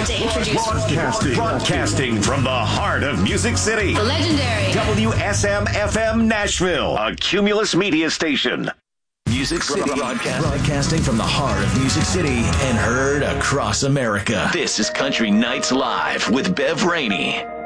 to introduce Broadcasting from the heart of Music City. the legendary WSM-FM Nashville, a Cumulus media station. Music City, broadcasting from the heart of Music City and heard across America. This is Country Nights Live with Bev Rainey.